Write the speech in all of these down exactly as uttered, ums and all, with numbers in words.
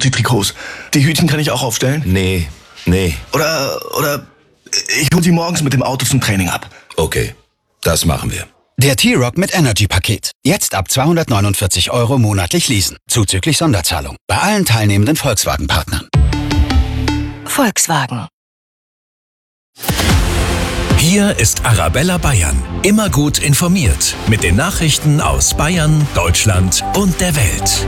die Trikots. Die Hütchen kann ich auch aufstellen? Nee, nee. Oder, oder ich hole sie morgens mit dem Auto zum Training ab. Okay, das machen wir. Der T-Rock mit Energy-Paket. Jetzt ab zweihundertneunundvierzig Euro monatlich leasen. Zuzüglich Sonderzahlung. Bei allen teilnehmenden Volkswagen-Partnern. Volkswagen. Hier ist Arabella Bayern. Immer gut informiert. Mit den Nachrichten aus Bayern, Deutschland und der Welt.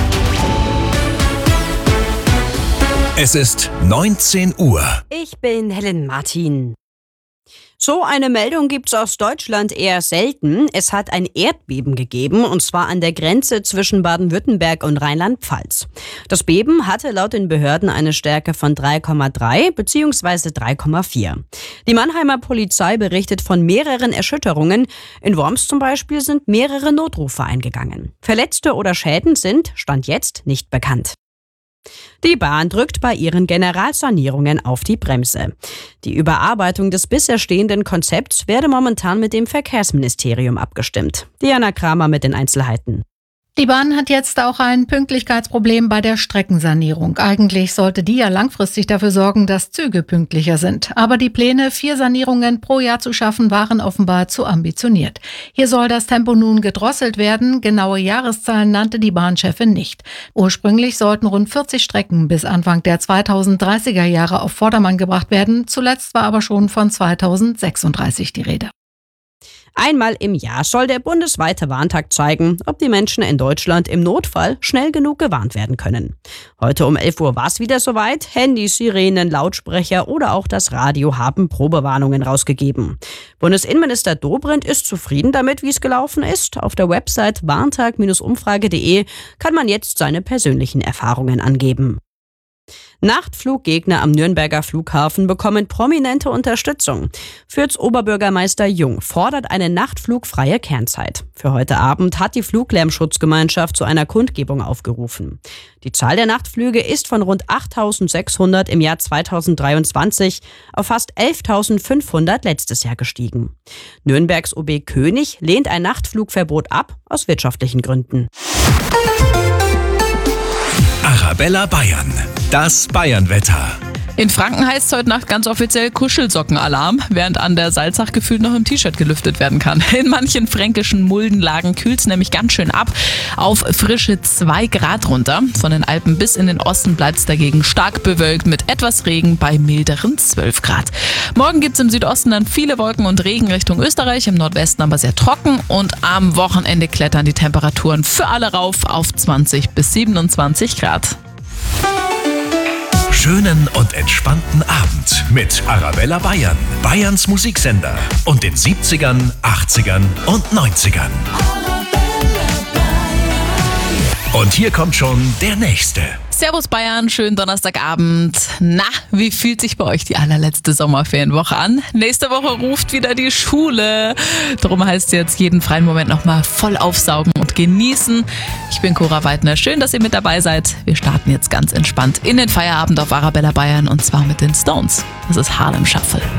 Es ist neunzehn Uhr. Ich bin Helen Martin. So eine Meldung gibt's aus Deutschland eher selten. Es hat ein Erdbeben gegeben, und zwar an der Grenze zwischen Baden-Württemberg und Rheinland-Pfalz. Das Beben hatte laut den Behörden eine Stärke von drei Komma drei bzw. drei Komma vier. Die Mannheimer Polizei berichtet von mehreren Erschütterungen. In Worms zum Beispiel sind mehrere Notrufe eingegangen. Verletzte oder Schäden sind, Stand jetzt, nicht bekannt. Die Bahn drückt bei ihren Generalsanierungen auf die Bremse. Die Überarbeitung des bisher stehenden Konzepts werde momentan mit dem Verkehrsministerium abgestimmt. Diana Kramer mit den Einzelheiten. Die Bahn hat jetzt auch ein Pünktlichkeitsproblem bei der Streckensanierung. Eigentlich sollte die ja langfristig dafür sorgen, dass Züge pünktlicher sind. Aber die Pläne, vier Sanierungen pro Jahr zu schaffen, waren offenbar zu ambitioniert. Hier soll das Tempo nun gedrosselt werden. Genaue Jahreszahlen nannte die Bahnchefin nicht. Ursprünglich sollten rund vierzig Strecken bis Anfang der zweitausenddreißiger Jahre auf Vordermann gebracht werden. Zuletzt war aber schon von zweitausendsechsunddreißig die Rede. Einmal im Jahr soll der bundesweite Warntag zeigen, ob die Menschen in Deutschland im Notfall schnell genug gewarnt werden können. Heute um elf Uhr war es wieder soweit. Handys, Sirenen, Lautsprecher oder auch das Radio haben Probewarnungen rausgegeben. Bundesinnenminister Dobrindt ist zufrieden damit, wie es gelaufen ist. Auf der Website warntag Umfrage punkt de kann man jetzt seine persönlichen Erfahrungen angeben. Nachtfluggegner am Nürnberger Flughafen bekommen prominente Unterstützung. Fürths Oberbürgermeister Jung fordert eine nachtflugfreie Kernzeit. Für heute Abend hat die Fluglärmschutzgemeinschaft zu einer Kundgebung aufgerufen. Die Zahl der Nachtflüge ist von rund achttausendsechshundert im Jahr zweitausenddreiundzwanzig auf fast elftausendfünfhundert letztes Jahr gestiegen. Nürnbergs O B König lehnt ein Nachtflugverbot ab, aus wirtschaftlichen Gründen. Arabella Bayern. Das Bayernwetter. In Franken heißt es heute Nacht ganz offiziell Kuschelsockenalarm, während an der Salzach gefühlt noch im T-Shirt gelüftet werden kann. In manchen fränkischen Muldenlagen kühlt es nämlich ganz schön ab, auf frische zwei Grad runter. Von den Alpen bis in den Osten bleibt es dagegen stark bewölkt mit etwas Regen bei milderen zwölf Grad. Morgen gibt es im Südosten dann viele Wolken und Regen Richtung Österreich, im Nordwesten aber sehr trocken, und am Wochenende klettern die Temperaturen für alle rauf auf zwanzig bis siebenundzwanzig Grad. Schönen und entspannten Abend mit Arabella Bayern, Bayerns Musiksender, und den siebzigern, achtzigern und neunzigern. Und hier kommt schon der Nächste. Servus Bayern, schönen Donnerstagabend. Na, wie fühlt sich bei euch die allerletzte Sommerferienwoche an? Nächste Woche ruft wieder die Schule. Darum heißt es jetzt, jeden freien Moment nochmal voll aufsaugen und genießen. Ich bin Cora Weidner. Schön, dass ihr mit dabei seid. Wir starten jetzt ganz entspannt in den Feierabend auf Arabella Bayern, und zwar mit den Stones. Das ist Harlem Shuffle.